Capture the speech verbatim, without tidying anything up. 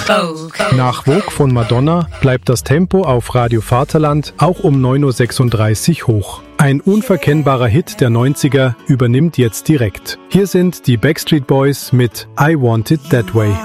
Nach Vogue von Madonna bleibt das Tempo auf Radio Vaterland auch um neun Uhr sechsunddreißig hoch. Ein unverkennbarer Hit der neunziger übernimmt jetzt direkt. Hier sind die Backstreet Boys mit I Want It That Way.